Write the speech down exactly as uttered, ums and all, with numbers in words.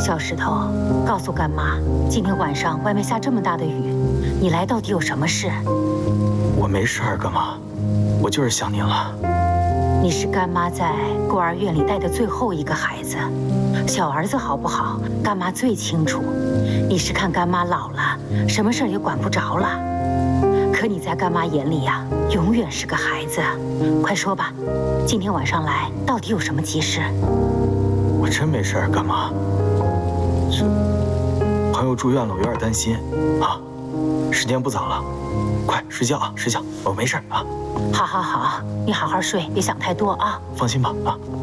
小石头，告诉干妈，今天晚上外面下这么大的雨，你来到底有什么事？ 我没事儿，干妈，我就是想您了。 你是干妈在孤儿院里带的最后一个孩子，小儿子好不好，干妈最清楚。你是看干妈老了，什么事儿也管不着了。可你在干妈眼里呀，永远是个孩子。快说吧，今天晚上来到底有什么急事？ 我真没事儿，干妈。这朋友住院了，我有点担心啊。时间不早了，快睡觉啊，睡觉，我没事啊。 好好好，你好好睡，别想太多啊。 放心吧啊。